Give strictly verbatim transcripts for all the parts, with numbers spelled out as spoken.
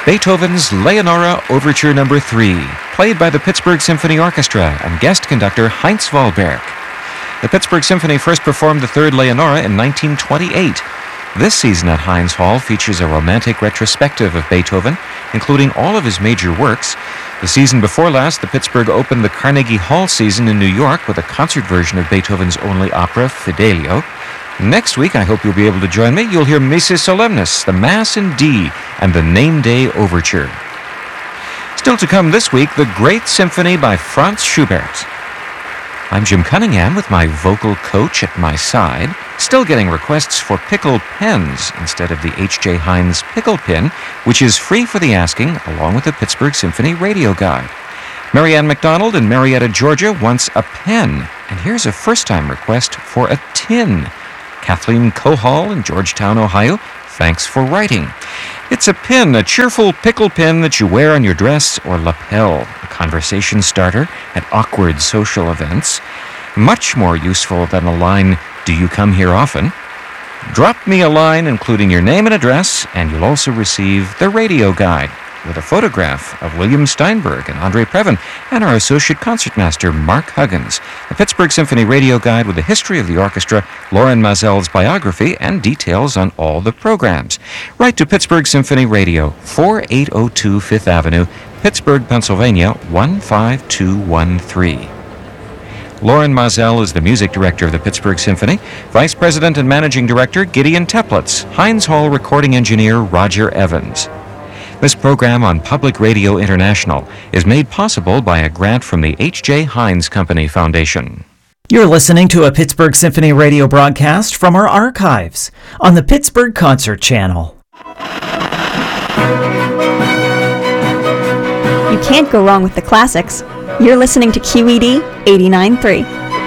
Beethoven's Leonora Overture Number three, played by the Pittsburgh Symphony Orchestra and guest conductor Heinz Wahlberg. The Pittsburgh Symphony first performed the third Leonora in nineteen twenty-eight. This season at Heinz Hall features a romantic retrospective of Beethoven, including all of his major works. The season before last, the Pittsburgh opened the Carnegie Hall season in New York with a concert version of Beethoven's only opera, Fidelio. Next week, I hope you'll be able to join me. You'll hear Missa Solemnis, the Mass in D, and the Name Day Overture. Still to come this week, the Great Symphony by Franz Schubert. I'm Jim Cunningham with my vocal coach at my side, still getting requests for pickle pens instead of the H J Heinz pickle pin, which is free for the asking, along with the Pittsburgh Symphony Radio Guide. Marianne McDonald in Marietta, Georgia wants a pen, and here's a first-time request for a tin. Kathleen Cohall in Georgetown, Ohio, thanks for writing. It's a pin, a cheerful pickle pin that you wear on your dress or lapel, a conversation starter at awkward social events. Much more useful than a line, "Do you come here often?" Drop me a line including your name and address, and you'll also receive the radio guide with a photograph of William Steinberg and Andre Previn and our associate concertmaster, Mark Huggins. The Pittsburgh Symphony Radio Guide with the history of the orchestra, Lauren Mazel's biography, and details on all the programs. Write to Pittsburgh Symphony Radio, forty-eight oh two Fifth Avenue, Pittsburgh, Pennsylvania, one five two one three. Lauren Mazel is the music director of the Pittsburgh Symphony. Vice President and Managing Director, Gideon Teplitz. Heinz Hall recording engineer, Roger Evans. This program on Public Radio International is made possible by a grant from the H J Heinz Company Foundation. You're listening to a Pittsburgh Symphony radio broadcast from our archives on the Pittsburgh Concert Channel. You can't go wrong with the classics. You're listening to Q E D eighty-nine point three.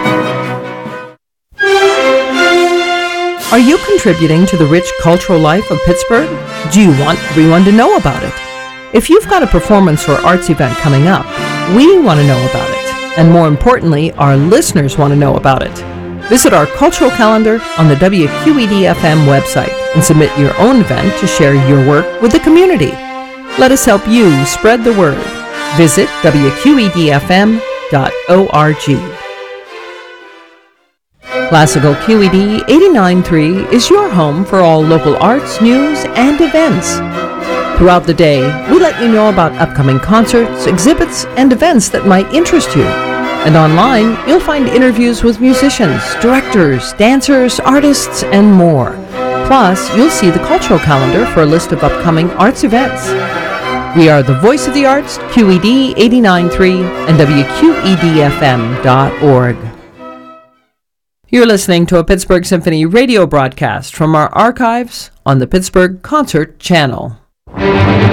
Are you contributing to the rich cultural life of Pittsburgh? Do you want everyone to know about it? If you've got a performance or arts event coming up, we want to know about it. And more importantly, our listeners want to know about it. Visit our cultural calendar on the W Q E D F M website and submit your own event to share your work with the community. Let us help you spread the word. Visit W Q E D F M dot org. Classical Q E D eighty-nine point three is your home for all local arts, news, and events. Throughout the day, we let you know about upcoming concerts, exhibits, and events that might interest you. And online, you'll find interviews with musicians, directors, dancers, artists, and more. Plus, you'll see the cultural calendar for a list of upcoming arts events. We are the voice of the arts, Q E D eighty-nine point three, and W Q E D F M dot org. You're listening to a Pittsburgh Symphony radio broadcast from our archives on the Pittsburgh Concert Channel.